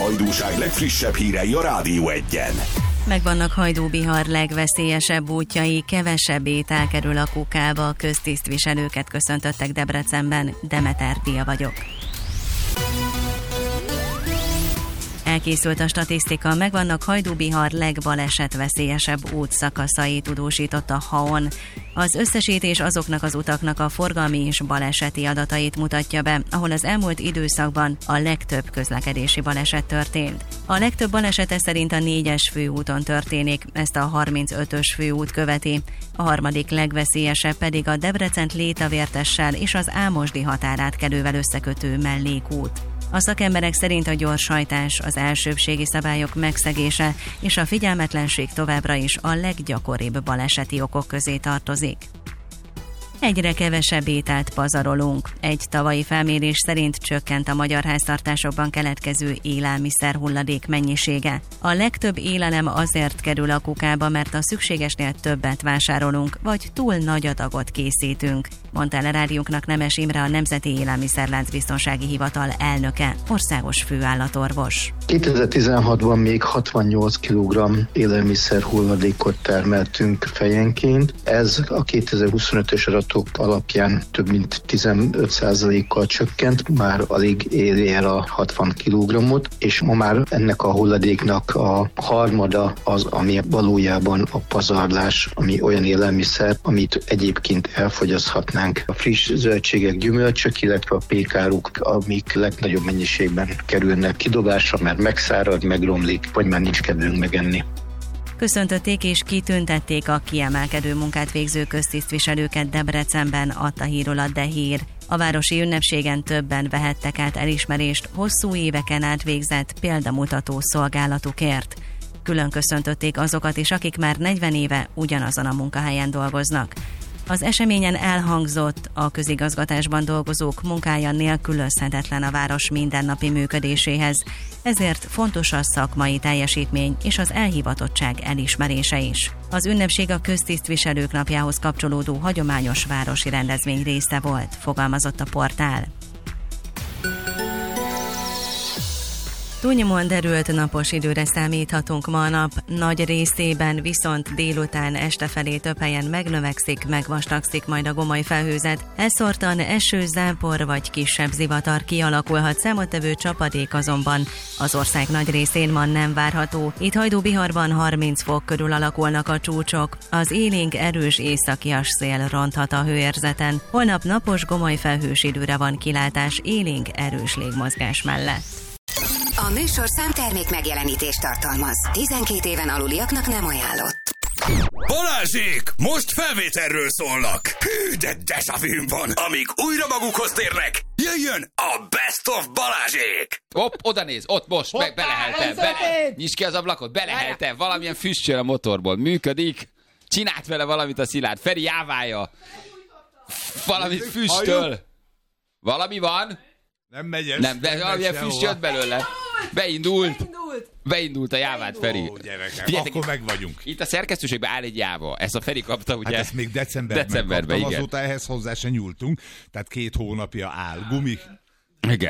hajdúság legfrissebb hírei a Rádió Egyen. Megvannak Hajdú-Bihar legveszélyesebb útjai, kevesebb étel kerül a kukába, köztisztviselőket köszöntöttek Debrecenben. Demeter Dia vagyok. Elkészült a statisztika, megvannak Hajdú-Bihar legbalesetveszélyesebb útszakaszai, tudósított a HAON. Az összesítés azoknak az utaknak a forgalmi és baleseti adatait mutatja be, ahol az elmúlt időszakban a legtöbb közlekedési baleset történt. A legtöbb balesete szerint a 4-es főúton történik, ezt a 35-ös főút követi. A harmadik legveszélyesebb pedig a Debrecent Létavértessel és az Ámosdi határátkelővel összekötő mellékút. A szakemberek szerint a gyorshajtás, az elsőbbségi szabályok megszegése és a figyelmetlenség továbbra is a leggyakoribb baleseti okok közé tartozik. Egyre kevesebb ételt pazarolunk. Egy tavalyi felmérés szerint csökkent a magyar háztartásokban keletkező élelmiszer hulladék mennyisége. A legtöbb élelem azért kerül a kukába, mert a szükségesnél többet vásárolunk, vagy túl nagy adagot készítünk, mondta el a rádiónknak Nemes Imre, a Nemzeti Élelmiszerláncbiztonsági Hivatal elnöke, országos főállatorvos. 2016-ban még 68 kg élelmiszer hulladékot termeltünk fejenként. Ez a 2025-ös adatok alapján több mint 15%-kal csökkent, már alig éri el a 60 kg-ot, és ma már ennek a hulladéknak a harmada az, ami valójában a pazarlás, ami olyan élelmiszer, amit egyébként elfogyaszthatnánk. A friss zöldségek, gyümölcsök, illetve a pékáruk, amik legnagyobb mennyiségben kerülnek kidobásra, mert megszárad, megromlik, vagy már nincs kedvünk megenni. Köszöntötték és kitüntették a kiemelkedő munkát végző köztisztviselőket Debrecenben, adta hírul a De Hír. A városi ünnepségen többen vehettek át elismerést hosszú éveken át végzett példamutató szolgálatukért. Külön köszöntötték azokat is, akik már 40 éve ugyanazon a munkahelyen dolgoznak. Az eseményen elhangzott, a közigazgatásban dolgozók munkája nélkülözhetetlen a város mindennapi működéséhez, ezért fontos a szakmai teljesítmény és az elhivatottság elismerése is. Az ünnepség a köztisztviselők napjához kapcsolódó hagyományos városi rendezvény része volt, fogalmazott a portál. Túlnyomóan derült napos időre számíthatunk ma a nap, nagy részében viszont délután este felé több helyen megnövekszik, megvastagszik majd a gomoly felhőzet. Elszórtan eső, zápor vagy kisebb zivatar kialakulhat, számottevő csapadék azonban az ország nagy részén ma nem várható. Itt Hajdú-Biharban 30 fok körül alakulnak a csúcsok. Az élénk erős északias szél ronthat a hőérzeten. Holnap napos, gomoly felhős időre van kilátás, élénk erős légmozgás mellett. A műsorszám termék megjelenítést tartalmaz. 12 éven aluliaknak nem ajánlott. Balázsék! Most felvételről szólnak! Hű, de déjà-vüm van! Amíg újra magukhoz térnek, jöjjön a Best of Balázsék! Hopp, oda néz, ott most, meg beleheltem. Nyisd ki az ablakot, beleheltem. Valamilyen füst jön a motorból, működik. Csinált vele valamit a Szilárd. Feri jávája. Valamit füstöl. Valami van? Nem megy ez. Nem, de valamilyen füst jött belőle. Beindult a jávát, Feri. Ó, gyerekem, akkor meg vagyunk. Itt a szerkesztőségben áll egy jáva. Ezt a Feri kapta, ugye? Hát ezt még decemberben igen. azóta ehhez hozzá se nyúltunk. Tehát 2 hónapja áll. Gumi. Igen.